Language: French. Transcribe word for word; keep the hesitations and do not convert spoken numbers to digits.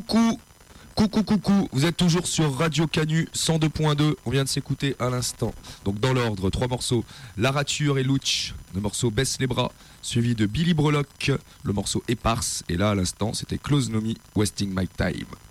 Coucou, coucou, coucou, vous êtes toujours sur Radio Canu cent deux point deux, on vient de s'écouter à l'instant. Donc dans l'ordre, trois morceaux, La Rature et Louch, le morceau Baisse les bras, suivi de Billy Breloque, le morceau Éparse, et là à l'instant c'était Close Nomi, Wasting My Time.